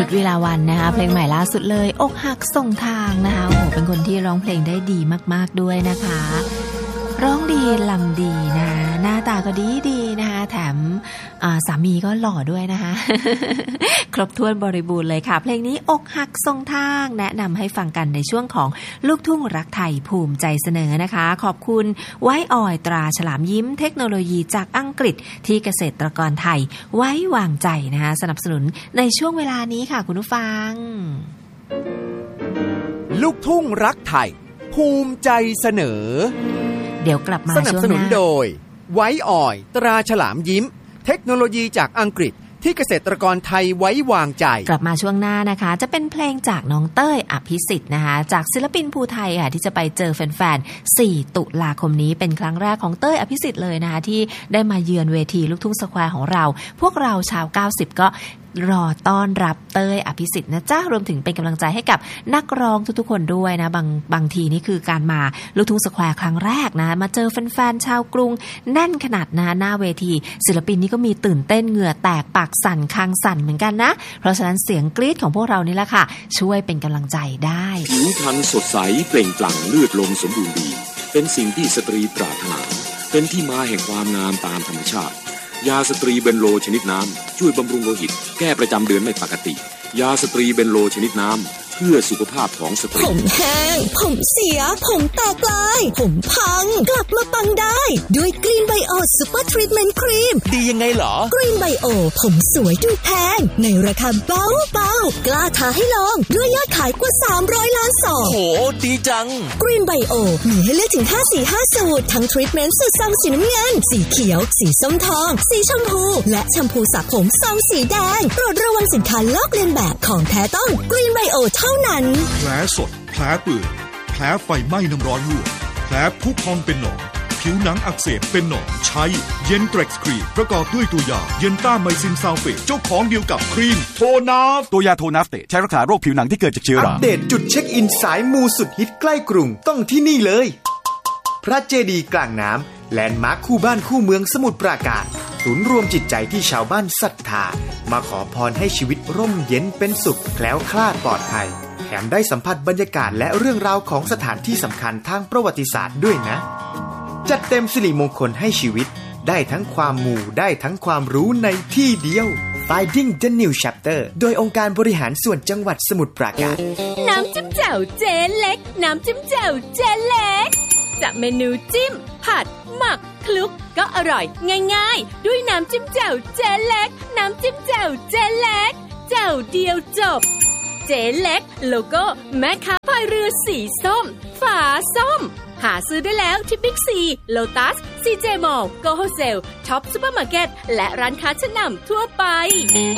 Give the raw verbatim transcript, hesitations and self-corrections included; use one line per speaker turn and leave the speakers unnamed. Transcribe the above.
ทวีลาวันนะคะเพลงใหม่ล่าสุดเลยอกหักส่งทางนะคะโอ้โหเป็นคนที่ร้องเพลงได้ดีมากๆด้วยนะคะร้องดีลำดีนะหน้าตาก็ดีดีนะคะแถมสามีก็หล่อด้วยนะคะ ครบถ้วนบริบูรณ์เลยค่ะเพลงนี้อกหักทรงทางแนะนำให้ฟังกันในช่วงของลูกทุ่งรักไทยภูมิใจเสนอนะคะขอบคุณไว้ออยตราฉลามยิ้มเทคโนโลยีจากอังกฤษที่เกษตรกรไทยไว้วางใจนะคะสนับสนุนในช่วงเวลานี้ค่ะคุณผู้ฟัง
ลูกทุ่งรักไทยภูมิใจเสนอ
เดี๋ยวกลับมาช่วงหน้าสนับสนุนโดย
ไว้ออยตราฉลามยิ้มเทคโนโลยีจากอังกฤษที่เกษตรกรไทยไว้วางใจ
กลับมาช่วงหน้านะคะจะเป็นเพลงจากน้องเต้ยอภิสิทธิ์นะคะจากศิลปินภูไทยค่ะที่จะไปเจอแฟนๆสี่ตุลาคมนี้เป็นครั้งแรกของเต้ยอภิสิทธิ์เลยนะคะที่ได้มาเยือนเวทีลูกทุ่งสแควร์ของเราพวกเราชาวเก้าสิบก็รอต้อนรับเต้ยอภิสิทธิ์นะจ้ารวมถึงเป็นกำลังใจให้กับนักร้องทุกๆคนด้วยนะบางบางทีนี่คือการมาลูกทุ่งสแควร์ครั้งแรกนะมาเจอแฟนๆชาวกรุงแน่นขนาดนะหน้าเวทีศิลปินนี่ก็มีตื่นเต้นเหงื่อแตกปากสั่นคางสั่นเหมือนกันนะเพราะฉะนั้นเสียงกรี๊ดของพวกเรานี่แหละค่ะช่วยเป็นกำลังใจได้
ผิวพรรณสดใสเปล่งปลั่งเลือดลมสมบูรณ์ดีเป็นสิ่งที่สตรีปรารถนาเป็นที่มาแห่งความงามตามธรรมชาติยาสตรีเบนโลชนิดน้ำช่วยบำรุงโลหิตแก้ประจำเดือนไม่ปกติยาสตรีเบนโลชนิดน้ำเพื่อสุขภาพของสตรี
ผมแห้งผมเสียผมแตกลายผมพังกลับมาปังได้ด้วยกรีนไบโอซูเปอร์ทรีทเมนต์ครีม
ดียังไงเหรอก
รีนไบโอผมสวยดูแพงในราคาเบาเบากล้าท้าให้ลองด้วยยอดขายกว่าสามร้อยล้านซอง
โหดีจัง
กรีนไบโอมีให้เลือกถึงห้าสีห้าสูตรทั้งทรีทเมนต์สูตรซองสีน้ำเงินสีเขียวสีส้มทองสีชมพูและแชมพูสระผมซองสีแดงโปรดระวังสินค้าลอกเลียนแบบของแท้ต้องกรีนไบโอเท่านั้น
แผลสดแผลเปื่อยแผลไฟไหม้น้ำร้อนลวกแผลพุพองเป็นหนองผิวหนังอักเสบเป็นหนองใช้เย็นเทร็กซ์ครีมประกอบด้วยตัวยาเย็นต้าไมซินซัลเฟตเจ้าของเดียวกับครีมโทนาฟ
ตัวยาโทนาฟเตใช้รักษาโรคผิวหนังที่เกิดจากเชื้อรา
อัปเดตจุดเช็คอินสายมูสุดฮิตใกล้กรุงต้องที่นี่เลยพระเจดีย์กลางน้ำแลนด์มาร์คคู่บ้านคู่เมืองสมุทรปราการศูนย์รวมจิตใจที่ชาวบ้านศรัทธามาขอพรให้ชีวิตร่มเย็นเป็นสุขแคล้วคลาดปลอดภัยแถมได้สัมผัสบรรยากาศและเรื่องราวของสถานที่สำคัญทางประวัติศาสตร์ด้วยนะจัดเต็มสิริมงคลให้ชีวิตได้ทั้งความมูได้ทั้งความรู้ในที่เดียว Finding the New Chapter โดยองค์การบริหารส่วนจังหวัดสมุทรปราการ
น้ำจิ้มแจ่วเจ๊เล็กน้ำจิ้มแจ่วเจ๊เล็กจากเมนูจิ้มผัดหมักคลุกก็อร่อยง่ายๆด้วยน้ำจิ้มแจ่วเจ๊เล็กน้ำจิ้มแจ่วเจ๊เล็กแจ่วเดียวจบเจ๊เล็กโลโก้แม่ค้าพายเรือสีส้มฝาส้มหาซื้อได้แล้วที่บิ๊กซีโลตัสซีเจมอลล์โกโฮเซลท็อปซุปเปอร์มาร์เก็ตและร้านค้าชั้นนำทั่วไป